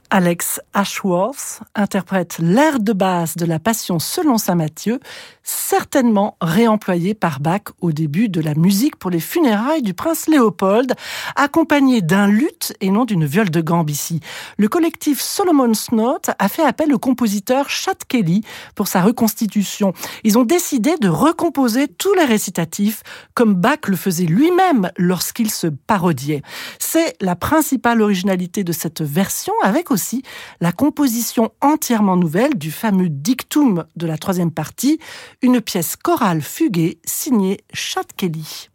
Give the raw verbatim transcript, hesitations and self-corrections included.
Alex Ashworth interprète l'air de base de la Passion selon saint Matthieu, certainement réemployé par Bach au début de la musique pour les funérailles du prince Léopold, accompagné d'un luth et non d'une viole de gambe ici. Le collectif Solomon's Note a fait appel au compositeur Chad Kelly pour sa reconstitution. Ils ont décidé de recomposer tous les récitatifs comme Bach le faisait lui-même lorsqu'il se parodiait. C'est la principale originalité de cette version, avec aussi aussi la composition entièrement nouvelle du fameux dictum de la troisième partie, une pièce chorale fuguée signée Chad Kelly.